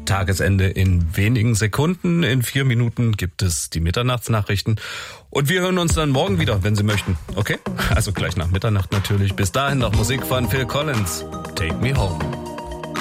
Tagesende in wenigen Sekunden. In 4 Minuten gibt es die Mitternachtsnachrichten. Und wir hören uns dann morgen wieder, wenn Sie möchten. Okay? Also gleich nach Mitternacht natürlich. Bis dahin noch Musik von Phil Collins. Take Me Home.